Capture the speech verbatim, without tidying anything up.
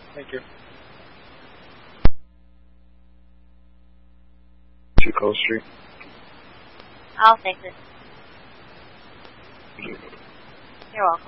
Thank you. Two Cole Street. I'll fix it. You're welcome.